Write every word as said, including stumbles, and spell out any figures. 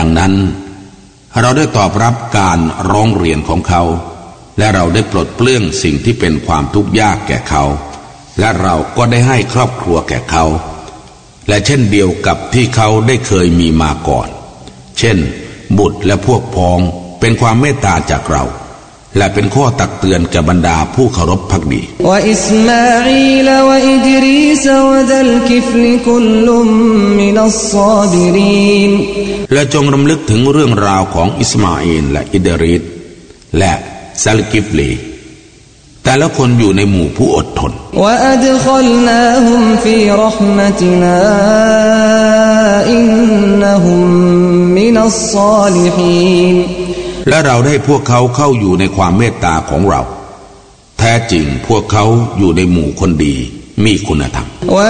ดังนั้นเราได้ตอบรับการร้องเรียนของเขาและเราได้ปลดเปลื้องสิ่งที่เป็นความทุกข์ยากแก่เขาและเราก็ได้ให้ครอบครัวแก่เขาและเช่นเดียวกับที่เขาได้เคยมีมาก่อนเช่นบุตรและพวกพ้องเป็นความเมตตาจากเราและเป็นข้อตักเตือนแก่บรรดาผู้เคารพภักดีและจงรำลึกถึงเรื่องราวของอิสมาอีลและอิดริสและซาลกิฟลีแต่ละคนอยู่ในหมู่ผู้อดทนและเราได้พวกเขาเข้าอยู่ในความเมตตาของเราแท้จริงพวกเขาอยู่ในหมู่คนดีมีคุณธรรม